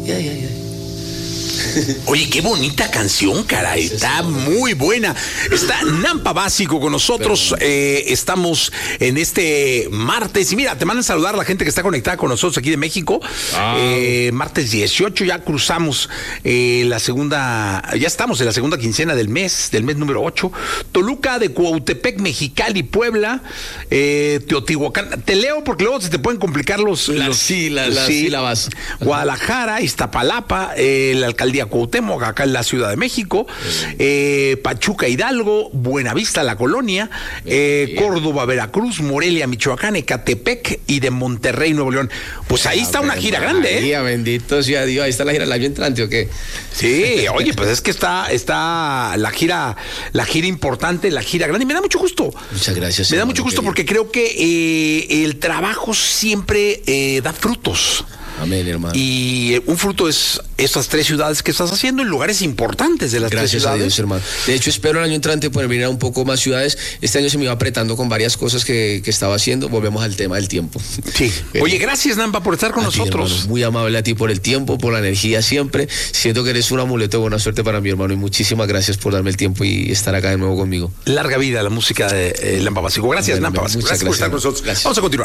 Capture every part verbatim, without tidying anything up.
Ay, ay, ay. Oye, qué bonita canción, caray. Está muy buena. Está Nampa Básico con nosotros. Eh, estamos en este martes. Y mira, te mandan saludar a la gente que está conectada con nosotros aquí de México. Ah. Eh, martes dieciocho, ya cruzamos eh, la segunda, ya estamos en la segunda quincena del mes, del mes número ocho. Toluca, de Cuautepec, Mexicali, Puebla, eh, Teotihuacán. Te leo porque luego se te pueden complicar los... La, los sí, la, la, sí, sílabas. Guadalajara, Iztapalapa, eh, la alcaldía Cuauhtémoc, acá en la Ciudad de México, eh, Pachuca, Hidalgo, Buenavista, La Colonia, eh, Córdoba, Veracruz, Morelia, Michoacán, Ecatepec y de Monterrey, Nuevo León. Pues ahí está una gira grande, ¿eh? Bendito sea Dios, ahí está la gira del año entrante, ¿o qué? Sí, oye, pues es que está, está la gira, la gira importante, la gira grande, y me da mucho gusto. Muchas gracias. Me da mucho gusto porque creo que eh, el trabajo siempre eh, da frutos. Amén, hermano. Y un fruto es estas tres ciudades que estás haciendo en lugares importantes de las Gracias tres ciudades. Gracias a Dios, hermano. De hecho, espero el año entrante poder venir a un poco más ciudades. Este año se me iba apretando con varias cosas que, que estaba haciendo. Volvemos al tema del tiempo. Sí. Oye, gracias, Nampa, por estar con a nosotros. Ti, hermano, muy amable a ti por el tiempo, por la energía siempre. Siento que eres un amuleto de buena suerte para mi hermano y muchísimas gracias por darme el tiempo y estar acá de nuevo conmigo. Larga vida a la música de eh, Nampa Básico. Gracias, Amén, Nampa amén. Básico. Gracias, Gracias por estar con nosotros. Gracias. Vamos a continuar.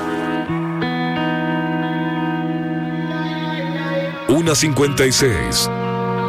una cincuenta y seis.